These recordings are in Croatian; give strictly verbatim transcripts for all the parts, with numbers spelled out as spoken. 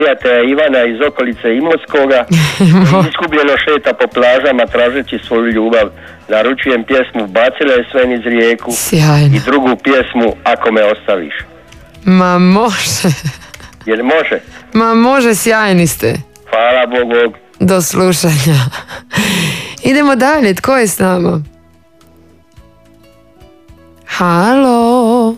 prijatelja Ivana iz okolice Imotskoga, izgubljeno šeta po plažama tražeći svoju ljubav. Naručujem pjesmu Bacila je sve niz rijeku. Sjajno. I drugu pjesmu Ako me ostaviš. Ma može. Jel može? Ma može, sjajni ste. Hvala Bogu. Do slušanja. Idemo dalje, tko je s nama? Halo.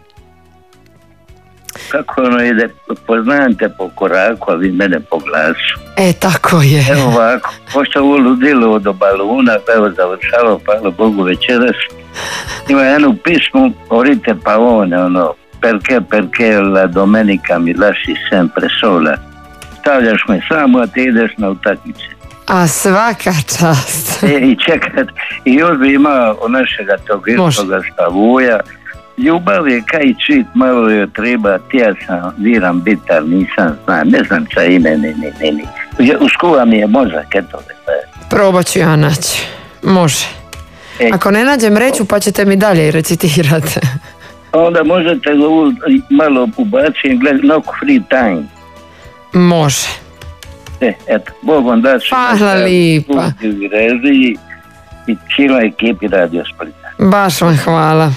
Kako ono ide, poznajem te po koraku, a vi mene po glasu. E, tako je. Evo ovako, pošto ovo ludilo do baluna, evo završalo, hvala Bogu večeras. Ima jednu pismu, orite pavone, ono, perché, perché la domenica mi lasci sempre sola. Stavljaš me samo, a ti ideš na utakmice. A svaka čast. E, i čekat, i još bi imao od našega tog istoga stavuja. Ljubav je kaj čit, malo joj treba, ti ja sam viram bitar, nisam znam, ne znam sa ime, ni, ni, ni, ni. Uskuva mi je mozak, eto. Probat ću ja naći. Može. E, Ako ne nađem reću, pa ćete mi dalje recitirati. Onda možete ga malo ubaciti, gled, no free time. Može. E, eto, Bog vam da će. Hvala lipa. I režiji i cijela ekipi Radio Splita. Baš vam hvala.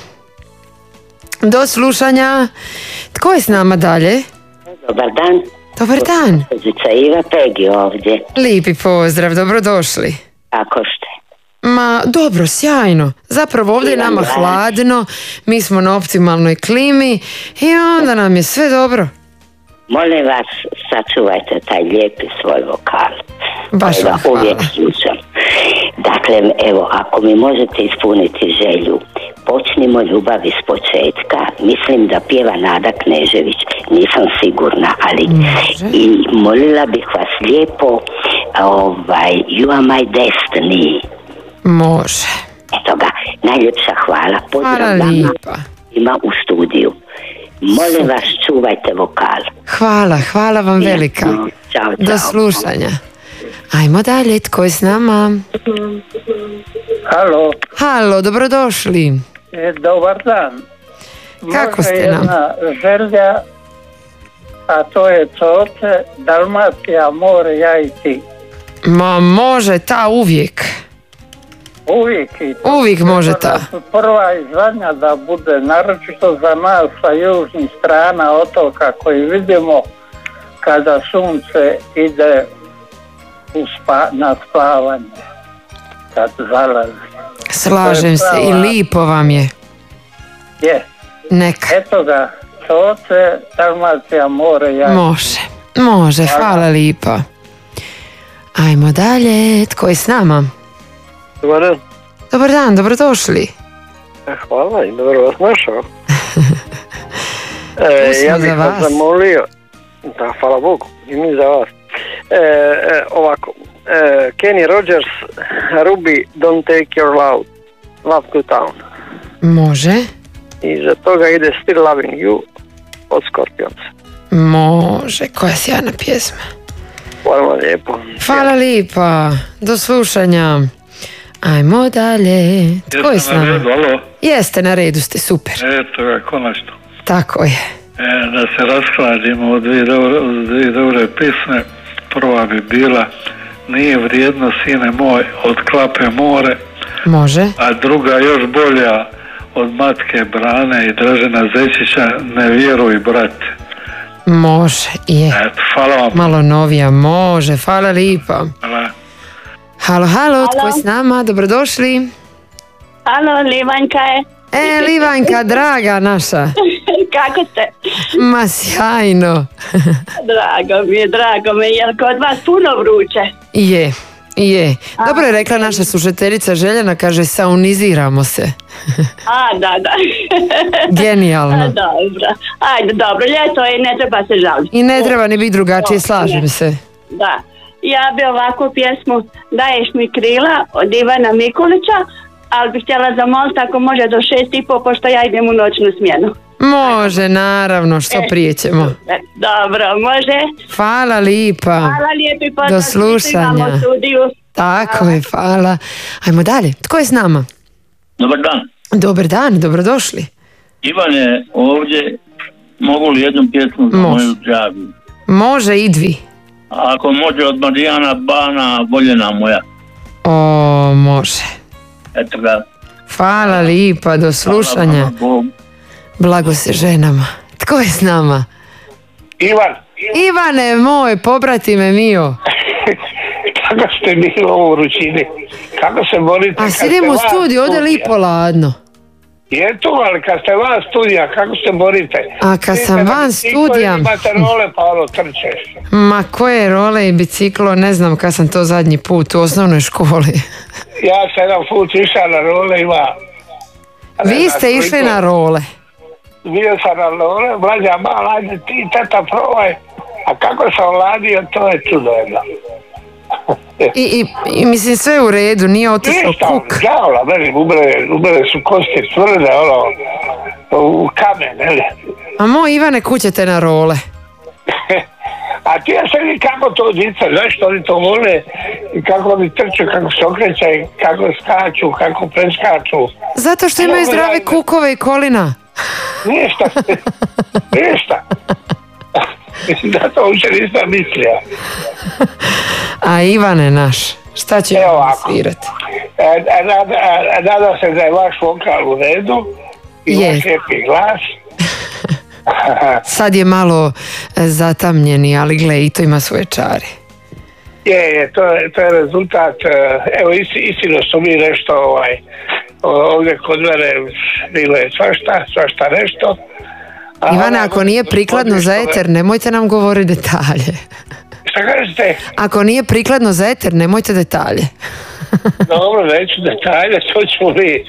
Do slušanja. Tko je s nama dalje? Dobar dan. Dobar dan. Gospođica Iva Pegi ovdje. Lijepi pozdrav, dobrodošli. Kako ste? Ma, dobro, sjajno. Zapravo ovdje je nama hladno, mi smo na optimalnoj klimi i onda nam je sve dobro. Molim vas, sačuvajte taj lijepi svoj vokal. Baš vam hvala. Uvijek slušam. Dakle, evo, ako mi možete ispuniti želju, počnimo ljubav iz početka. Mislim da pjeva Nada Knežević, nisam sigurna, ali može. I molila bih vas lijepo, ovaj, You are my destiny. Može. Eto ga, najljepša hvala. Hvala Pozdrav lijepa. Ima u studiju. Molim vas, čuvajte vokal. Hvala, hvala vam velika. Čao, čao. Do slušanja. Ajmo dalje, tko je s nama? Halo. Halo, dobrodošli. E, dobar dan. Kako Može ste nam? jedna želja, a to je Coce, Dalmacija, more, ja i ti. Ma može ta uvijek. Uvijek i to. Uvijek može ta. Prva i zadnja da bude, naročito za nas sa južnih strana otoka koji vidimo kada sunce ide u spa, na spavanje, kad zalazi. Slažem se i lipo vam je. Je. Neka. Eto ga, Coce, Dalmacija, more, ja. Može, može, hvala lipa. Ajmo dalje, tko je s nama? Dobar dan. Dobar dan, dobrodošli. Hvala i dobro vas našao. e, ja bih vas zamolio, da, hvala Bogu, i mi za vas. E, e, ovako, e, Kenny Rogers, Ruby, Don't Take Your Love, Love to Town. Može. I za toga ide Still Loving You od Scorpions. Može, koja sjajna pjesma. Hvala vam lijepo. Hvala lipa, do slušanja. Ajmo dalje. Tko je s nama? Jeste na redu, alo? Jeste na redu, ste super. Eto ga, konačno. Tako je. E, da se raskladimo od dvije dobre, dvije dobre pisme. Prva bi bila Nije vrijedno, sine moj, od Klape more. Može. A druga još bolja od Matke Brane i Dražena Zečića, Ne vjeruj, brate. Može, je. Eto, hvala vam. Malo novija, može, hvala lipa. Hvala. Halo, halo, tko je s nama? Dobrodošli. Halo, Livanjka je. E, Livanjka, draga naša. Kako ste? Ma sjajno. Drago mi je, drago mi je. Jel kod vas puno vruće? Je, je. Dobro je rekla naša slušateljica Željana, kaže sauniziramo se. A, da, da. Genijalno. A, dobro. Ajde, dobro, ljeto je i ne treba se žaliti. I ne treba ni biti drugačije, slažem se. Da. Ja bi ovakvu pjesmu Daješ mi krila od Ivana Mikulića, ali bih htjela zamoliti ako može do šest i po, pošto ja idem u noćnu smjenu. Može, naravno, što prije ćemo. Dobro, može. Hvala lipa. Hvala lijepi pozdrav. Do slušanja. Tako je, hvala. Ajmo dalje. Tko je s nama? Dobar dan. Dobar dan, dobrodošli. Ivan je ovdje, mogu li jednu pjesmu za moju džavu? Može i dvi. Ako može od Marijana Bana, voljena moja. O, može. Eto ga. Hvala lipa, do slušanja. Blago se ženama. Tko je s nama? Ivan. Ivane moj, pobratime mio. Kako ste bili u ovoj vrućini? Kako se borite? A sidimo u studiju, ovdje lipo ladno. Je tu, ali kad ste van studija, kako se borite? A kad Vidite sam na van biciklu studija... Imate role pa ono trčeš. Ma koje role i biciklo, ne znam kad sam to zadnji put u osnovnoj školi. Ja sam jedan put išao na role, ima... Vi ste išli koliko... na role? Bio sam na role, mlađa mala, ajde ti, tata, probaj. A kako sam ladio, to je čudo jedno. I, i, I mislim sve u redu, nije otišao kuk. Žavla, meni umre, umre su kosti tvrde, ono, u kamen, ne? A moj Ivane, kućete na role. A ti ja sam vidi kako to djeca, znaš što oni to vole, i kako oni trču, kako se okrećaju, kako skaču, kako preskaču. Zato što imaju zdrave kukove i kolina. Ništa, ništa. Zato uopće nisam mislio. A Ivane naš, šta će vam svirati? Nadam se da je vaš vokal u redu i je. Vaš lijepi glas. Sad je malo zatamnjeni, ali gle, i to ima svoje čare. Je, je, to je, to je rezultat, evo istino su mi nešto ovaj, ovdje kod mene bilo je svašta, svašta nešto. A Ivana, ako nije prikladno za eter, nemojte nam govoriti detalje. Šta kažete? Ako nije prikladno za eter, nemojte detalje. Dobro, neću detalje, to ću mi.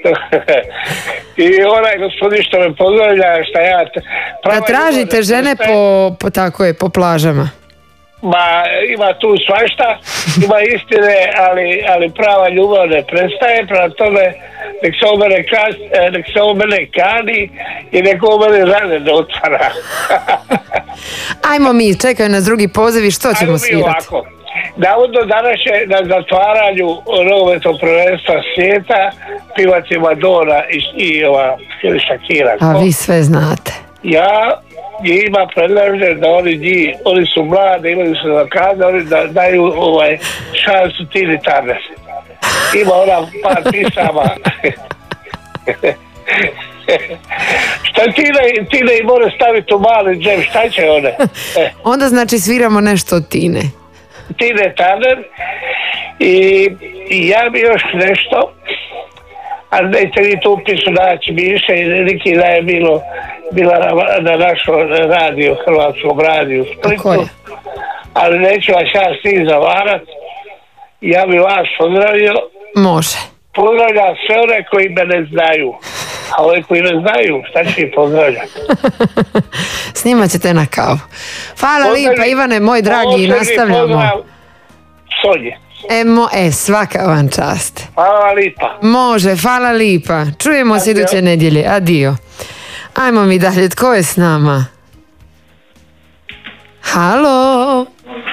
I onaj gospodin što me pozdravlja, šta ja... Da tražite žene po, po, tako je, po plažama. Ma, ima tu svašta, ima istine, ali, ali prava ljubav ne prestaje, prema tome nek se o mene, kas, nek se o mene kani i nek o mene rane ne otvara. Ajmo mi, čekaju nas drugi pozivi, što ćemo svirati? Navodno danas je na zatvaranju nogometnog prvenstva svijeta pivati Madonna i, i ova Shakira. A vi sve znate. Ja njima predlažem da oni njih, oni su mlade, imaju se zakade, oni da daju ovaj šansu Tini Turner. Ima ona par pisama. Šta Tine, Tine i more staviti u mali džem, šta će one? E. Onda znači sviramo nešto od Tine. Tine Turner i, i ja bi još nešto, ali dajte vi tu upisu naći više i neki da je bilo bila na, na našom radiju, Hrvatskom radiju Splitu, ali neću vas ja s njih zavarat. Ja bi vas pozdravio. Može. Pozdravljam sve one koji me ne znaju, a ove koji ne znaju, šta će ih pozdravljati? S njima ćete na kavu. Hvala lipa Ivane, moj dragi, nastavljamo. Sonje. E, mo, e, svaka vam čast. Hvala lipa. Može, hvala lipa. Čujemo se iduće nedjelje. Adio. Ajmo mi dalje, tko je s nama? Halo?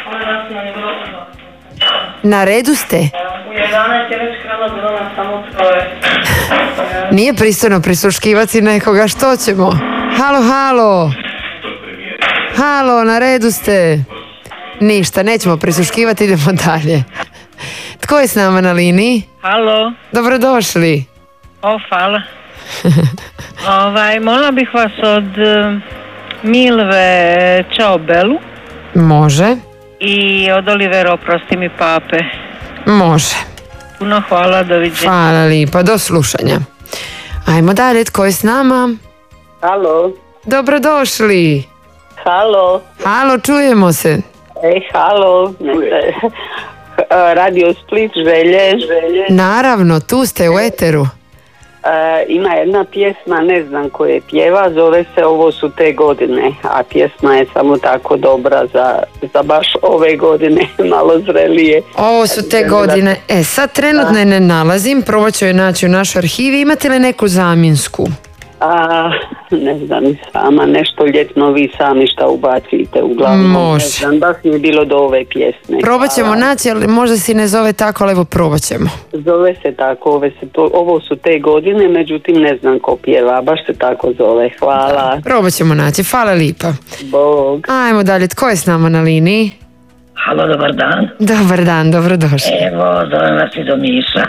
Na redu ste? U jedanaest je već krala drona, samo troje. Nije pristojno prisluškivati nekoga, što ćemo? Halo, halo? Halo, na redu ste? Ništa, nećemo prisluškivati, idemo dalje. Tko je s nama na liniji? Halo. Dobrodošli. O, hvala. ovaj, molila bih vas od uh, Milve Ćao Belu. Može. I od Olivera Oprosti mi pape. Može. Puno hvala, doviđenja. Hvala lipa, do slušanja. Ajmo dalje, tko je s nama? Halo. Dobrodošli. Halo. Halo, čujemo se. Ej, halo. Radio Split, Želje. Želje. Naravno, tu ste u eteru. E, ima jedna pjesma, ne znam ko je pjeva, zove se Ovo su te godine, a pjesma je samo tako dobra za, za baš ove godine, malo zrelije. Ovo su te godine. E, sad trenutno je ne nalazim, probat ću je naći u našoj arhivi. Imate li neku zamjensku? A ne znam i sama, nešto ljetno vi sami šta ubacite, uglavnom Može. ne znam, baš mi je bilo do ove pjesme. Probat ćemo naći, ali možda si ne zove tako, ali evo probat ćemo. Zove se tako, ove se to, ovo su te godine, međutim ne znam ko pjeva, baš se tako zove. Hvala. Da, probat ćemo naći, hvala lipa. Bog. Ajmo dalje, tko je s nama na liniji? Halo, dobar dan. Dobar dan, dobrodošli. Evo, zovem vas iz Omiša.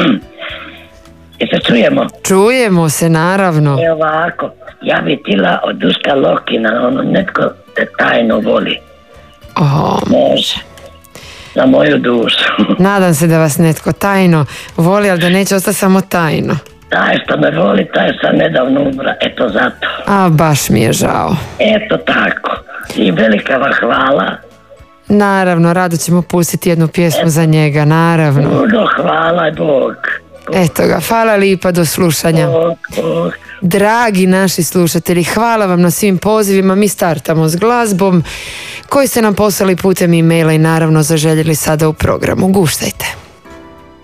I se čujemo? Čujemo se, naravno. Evo ovako, ja bi tila od Duška Lokina, ono netko te tajno voli. O, može. Za moju dušu. Nadam se da vas netko tajno voli, ali da neće ostati samo tajno. Taj što me voli, taj sam nedavno umra, eto zato. A baš mi je žao. Eto tako. I velika vam hvala. Naravno, rado ćemo pustiti jednu pjesmu za njega, naravno. Puno hvala, Bog. Eto ga, hvala lipa, do slušanja. Bog, Bog. Dragi naši slušatelji, hvala vam na svim pozivima. Mi startamo s glazbom koji ste nam poslali putem e-maila i naravno zaželjeli sada u programu. Guštajte.